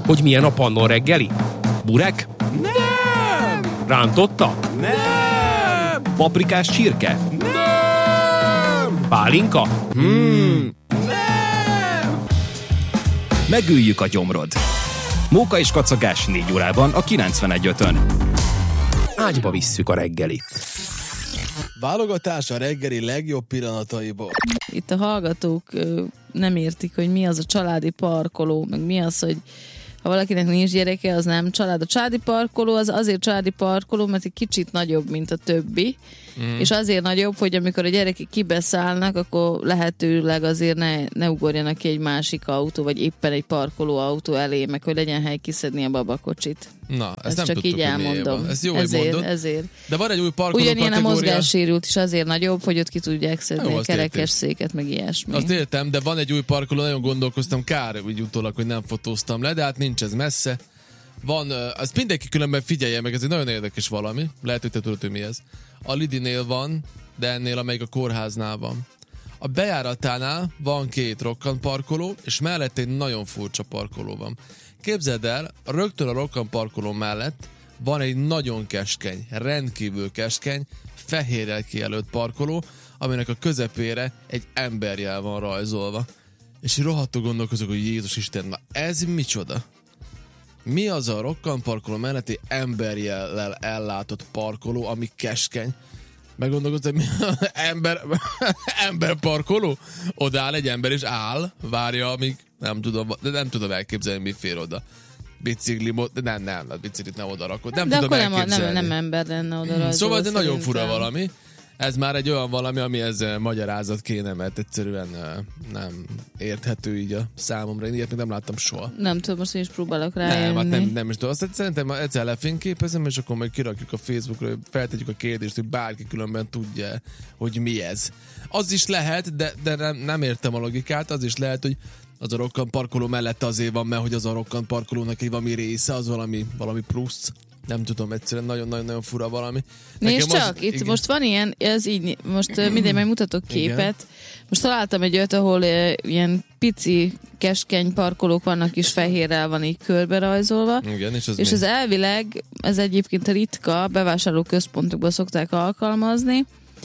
Hogy milyen a Pannon reggeli? Burek? Nem! Rántotta? Nem! Paprikás csirke? Nem! Pálinka? Nem! Megüljük a gyomrod. Móka és kacagás 4 órában a 91.5-ön. Ágyba visszük a reggelit. Válogatás a reggeli legjobb pillanataiból. Itt a hallgatók nem értik, hogy mi az a családi parkoló, meg mi az, hogy ha valakinek nincs gyereke, az nem család. A családi parkoló az azért családi parkoló, mert egy kicsit nagyobb, mint a többi. És azért nagyobb, hogy amikor a gyerekek kibeszállnak, akkor lehetőleg azért ne ugorjanak ki egy másik autó, vagy éppen egy parkoló autó elé, meg hogy legyen hely kiszedni a babakocsit. Na, ezt nem csak tudtuk, így elmondom. Ez jó, hogy mondod. Ezért. De van egy új parkoló ugyanilyen kategória. a mozgássérült is azért nagyobb, hogy ott ki tudják szedni Jó, a kerekes széket, meg ilyesmi. Azt értem, de van egy új parkoló, nagyon gondolkoztam, kár úgy utólag, hogy nem fotóztam le, de hát nincs ez messze. Van, azt mindenki különben figyelje meg, ez egy nagyon érdekes valami. Lehet, hogy te tudod, hogy mi ez. A Lidinél van, de ennél, amelyik a kórháznál van. A bejáratánál van 2 rokkantparkoló, és mellett egy nagyon furcsa parkoló van. Képzeld el, rögtön a rokkantparkoló mellett van egy nagyon keskeny, rendkívül keskeny, fehérrel kijelölt parkoló, aminek a közepére egy emberjel van rajzolva. És rohadtul gondolkozok, hogy Jézus Isten, na ez micsoda? Mi az a rokkantparkoló melletti emberjellel ellátott parkoló, ami keskeny? Meggondolkoztam, mi ember parkoló? Oda áll egy ember és áll, várja, amíg nem tudom elképzelni, mi fér oda. Biciklimot, de nem, a biciklit nem oda rakod. Nem de tudom akkor elképzelni. nem ember lenne oda rajzolva. Szóval ez nagyon fura valami. Ez már egy olyan valami, amihez magyarázat kéne, mert egyszerűen nem érthető így a számomra. Én ilyet még nem láttam soha. Nem tudom, most én is próbálok rájönni. Nem is tudom. Azt szerintem egyszer lefényképezem, és akkor majd kirakjuk a Facebookra, feltetjük a kérdést, hogy bárki különben tudja, hogy mi ez. Az is lehet, de nem értem a logikát, az is lehet, hogy az a rokkantparkoló mellett azért van, mert hogy az a rokkantparkolónak egy valami része, az valami plusz. Nem tudom, egyszerűen nagyon-nagyon fura valami. Nézd csak, itt igen. Most van ilyen, ez így, most mindegy, majd mutatok képet. Igen. Most találtam egy olyat, ahol ilyen pici, keskeny parkolók vannak, és fehérrel van így körbe rajzolva. Igen, és ez elvileg, ez egyébként ritka, bevásárlóközpontokban szokták alkalmazni.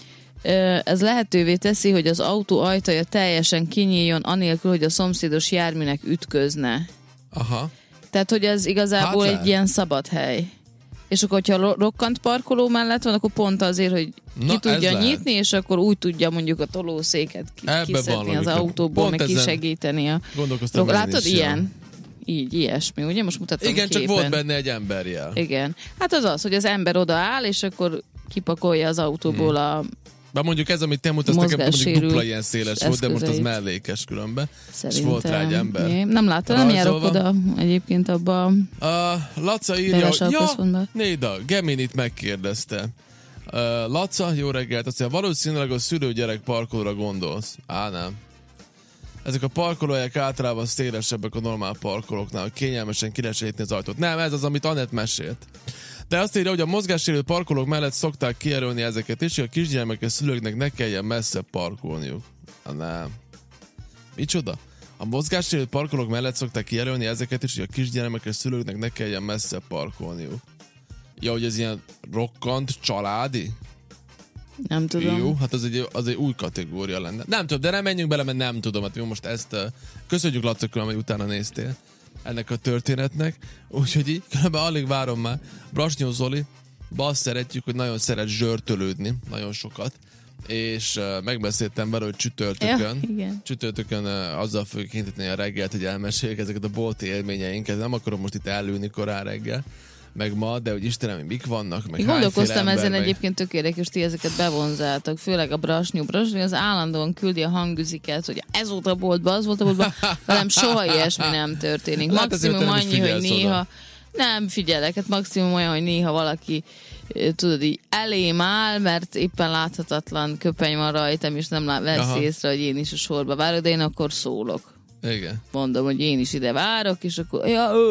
Ez lehetővé teszi, hogy az autó ajtaja teljesen kinyíljon, anélkül, hogy a szomszédos járműnek ütközne. Aha. Tehát, hogy ez igazából egy ilyen szabad hely. És akkor, hogyha rokkant parkoló mellett van, akkor pont azért, hogy ki tudja nyitni, és akkor úgy tudja mondjuk a tolószéket kiszedni az autóból, pont meg kisegíteni a... Látod, ilyen? Így, ilyesmi, ugye? Most mutatom igen, képen. csak volt benne egy emberjel. Igen. Hát az, hogy az ember odaáll, és akkor kipakolja az autóból a de mondjuk ez, amit te mutatsz nekem, mondjuk dupla ilyen széles volt, de most az mellékes különben. Szerintem. És volt rá egy ember. Nem látom, nem járok oda egyébként abba a Laca írja, Néda, Geminit megkérdezte. Laca, jó reggelt, azt mondja, valószínűleg a szülőgyerek parkolóra gondolsz. Nem. Ezek a parkolóhelyek általában szélesebbek a normál parkolóknál, hogy kényelmesen ki lehessen nyitni az ajtót. Nem, ez az, amit Anett mesélt. De azt írja, hogy a mozgássérült parkolók mellett szokták kijelölni ezeket, és hogy a kisgyermekes szülőknek ne kelljen messze parkolniuk. Nem. Micsoda? A mozgássérült parkolók mellett szokták kijelölni ezeket, és hogy a kisgyermekes szülőknek ne kelljen messze parkolniuk. Ja, hogy ez ilyen rokkant, családi? Nem tudom. Jó, hát az egy új kategória lenne. Nem tudom, de nem menjünk bele, mert nem tudom. Hát jó, most ezt köszönjük, Laca, hogy utána néztél ennek a történetnek. Úgyhogy így, különben alig várom már. Brasnyó Zoli, azt szeretjük, hogy nagyon szeret zsörtölődni, nagyon sokat. És megbeszéltem vele, hogy csütörtökön azzal fogjuk hintetni a reggelt, hogy elmeséljük ezeket a bolti élményeinket. Nem akarom most itt elülni korán reggel, meg ma, de hogy Istenem, mik vannak, meg gondolkoztam ezen egyébként tök érdekes, hogy ezeket bevonzáltak, főleg a Brasnyó az állandóan küldi a hangüziket, hogy ez volt a boltban, az volt a boltban, velem soha ilyesmi nem történik. Maximum annyi, hogy néha nem figyelek, hát maximum olyan, hogy néha valaki tudod így elém áll, mert éppen láthatatlan köpeny van rajtam, és nem veszi észre, hogy én is a sorba várok, de én akkor szólok. Igen. Mondom, hogy én is ide várok, és akkor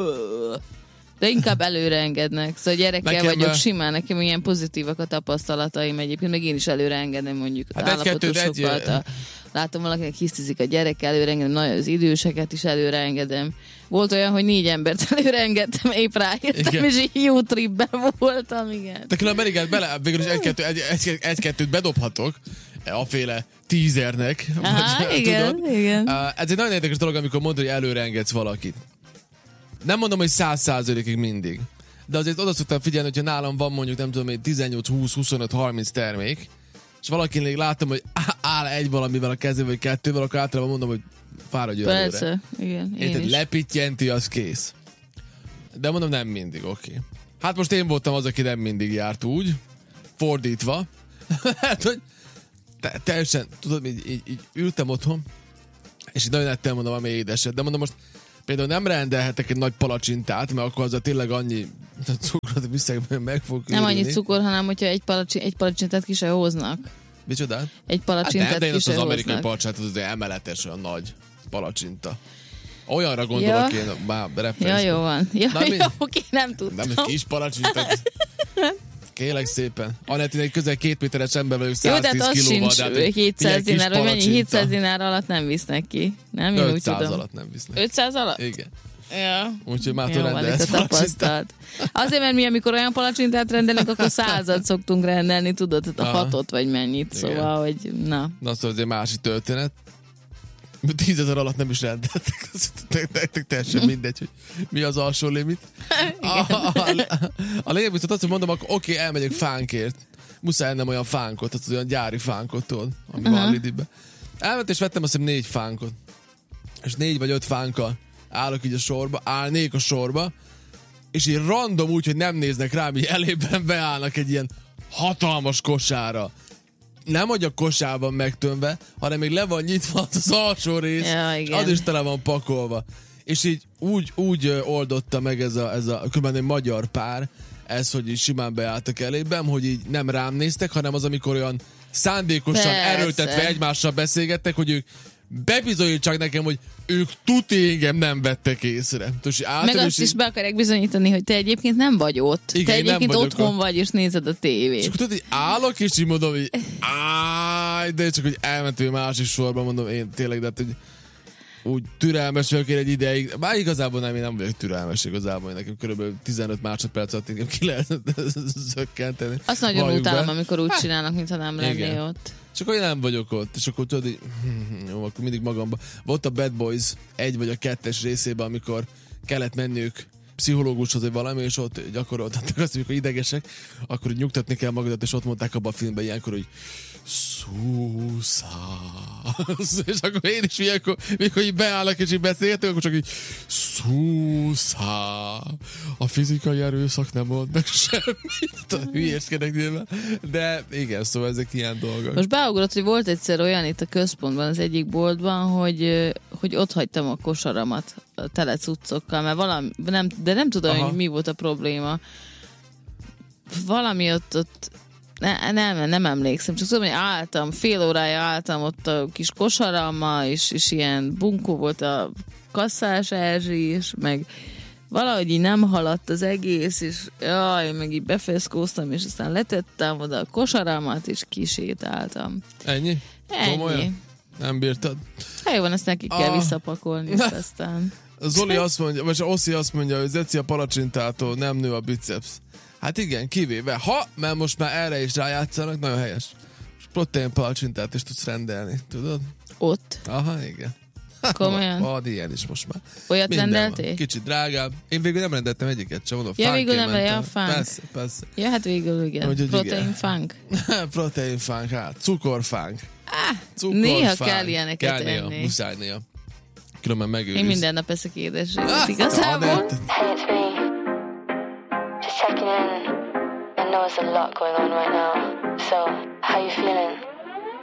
de inkább előre engednek. Szóval gyerekkel vagyok simán, nekem ilyen pozitívak a tapasztalataim egyébként, meg én is előre engedem mondjuk az állapotosokat, látom valakinek hisztizik a gyerek, előreengedem, nagyon az időseket is előreengedem. Volt olyan, hogy 4 embert előreengedtem, épp rájöttem, igen. És így jó tripben voltam, igen. De különben igen, végül is egy-kettőt bedobhatok aféle tízernek. Igen. Ez egy nagyon érdekes dolog, amikor mondod, hogy előreengedsz valakit. Nem mondom, hogy 100%-ig mindig. De azért oda szoktam figyelni, hogyha nálam van mondjuk, nem tudom, 18, 20, 25, 30 termék, és valakinek látom, hogy áll egy valamivel a kezével, vagy kettővel, akkor általában mondom, hogy fáradj előre. Persze, igen. Érted, lepittyenti, az kész. De mondom, nem mindig, oké. Hát most én voltam az, aki nem mindig járt úgy, fordítva. Hát, hogy teljesen, tudod, így ültem otthon, és így nagyon ettem mondom, ami édeset. De mondom, most például nem rendelhetek egy nagy palacsintát, mert akkor az tényleg annyi cukrot viszekben meg fog nem annyi cukor, hanem hogyha egy palacsintát ki se hoznak. Micsoda? Egy palacsintát de én ki se az amerikai hoznak. palacsintát, az emeletes, olyan nagy palacsinta. Olyanra gondolok én, már referenc. Ja, jó van. Oké, nem tudtam. Nem, egy kis palacsintát. Kérlek szépen. Anettin egy közel 2 méteres ember vagyok 110 kilóval. Jó, de az sincs 700 dinár, vagy mennyi 700 dinár alatt nem visznek ki. Nem, én 500 alatt nem visznek. 500 alatt? Igen. Ja. Úgyhogy már rendelsz palacsintát. Azért, mert mi amikor olyan palacsintát rendelünk, akkor 100-at szoktunk rendelni, tudod, a 6-ot vagy mennyit, szóval, hogy na. Na, szóval egy másik történet. 10 000 alatt nem is rendeltek. Nektek teljesen mindegy, hogy mi az alsó limit. A lényeg viszont azt, hogy mondom, akkor oké, elmegyek fánkért. Muszáj ennem olyan fánkot, az olyan gyári fánkot, tudod, ami van Lidibe. Elment és vettem azt hiszem 4 fánkot. És 4 vagy 5 fánkkal állok így a sorba, állnék a sorba, és így random úgy, hogy nem néznek rám, így elében beállnak egy ilyen hatalmas kosára. Nem, hogy a kosárban megtömve, hanem még le van nyitva az alsó rész, ja, az is tele van pakolva. És így úgy oldotta meg ez a különben egy magyar pár, ez, hogy így simán beálltak elében, hogy így nem rám néztek, hanem az, amikor olyan szándékosan erőltetve egymással beszélgettek, hogy ők bebizonyítsák nekem, hogy ők tuti engem nem vettek észre. Meg azt is be akarják bizonyítani, hogy te egyébként nem vagy ott. Igen, te egyébként otthon vagy, és nézed a tévét. És akkor tudod, hogy állok, és így mondom, hogy de csak, hogy elmentünk a másik sorba, mondom, én tényleg, de hogy úgy türelmes vagyok én egy ideig. Bár igazából én nem vagyok türelmes igazából, nekem körülbelül 15 másodperc alatt engem ki lehet zökkenteni. Azt nagyon utálom, amikor úgy csinálnak, mintha nem lennél ott. És akkor én nem vagyok ott, és akkor tudod, jó, akkor mindig magamba. Volt a Bad Boys 1 vagy a 2-es részében, amikor kellett menniük pszichológushoz, vagy valami, és ott gyakoroltattak azt, hogy idegesek, akkor nyugtatni kell magadat, és ott mondták abban a filmben ilyenkor, hogy szúszász. És akkor én is ilyenkor, mikor így beállnak, és így beszélgetünk, akkor csak így szúszász. A fizikai erőszak nem mond meg semmit. Hülyéskedek nyilván. De igen, szóval ezek ilyen dolgok. Most beugrott, hogy volt egyszer olyan itt a központban, az egyik boltban, hogy ott hagytam a kosaramat tele cuccokkal, mert valami, nem tudom, hogy mi volt a probléma. Valami ott nem emlékszem, csak tudom, hogy álltam, fél órája álltam ott a kis kosarammal, és ilyen bunkó volt a kasszás Erzsi is, meg valahogy így nem haladt az egész, és jaj, meg így befeszkóztam, és aztán letettem oda a kosaramat, és kisétáltam. Ennyi? Komolyan? Nem bírtad? Hát jó van, ezt neki kell visszapakolni, aztán. Zoli azt mondja, vagy Oszi azt mondja, hogy Zeci a palacsintától nem nő a biceps. Hát igen, kivéve. Mert most már erre is rájátszanak, nagyon helyes. És protein palacsintát is tudsz rendelni, tudod? Ott? Aha, igen. Komolyan? Van ilyen is most már. Olyat minden rendeltél? Van. Kicsit drágább. Én végül nem rendeltem egyiket sem, mondom. Ja, végül nem a fánk. Persze. Ja, hát végül igen. Protein fánk. Protein fánk, hát. Cukorfánk. Néha kell ilyeneket enni. Néha, muszáj néha. Különben megőriz. Én minden nap eszek édességet igazából. Checking in. I know there's a lot going on right now. So, how you feeling?